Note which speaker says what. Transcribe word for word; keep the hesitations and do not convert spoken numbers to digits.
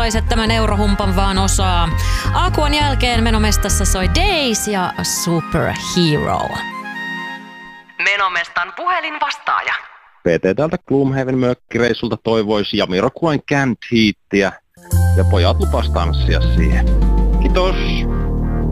Speaker 1: suomalaiset tämän eurohumpan vaan osaa. Akuan jälkeen Menomestassa soi Days ja Superhero.
Speaker 2: Menomestan puhelin vastaaja.
Speaker 3: P T täältä Gloomhaven mökkireissulta toivoisi Jamiroquain Can't Heatia ja pojat lupas tanssia siihen. Kiitos!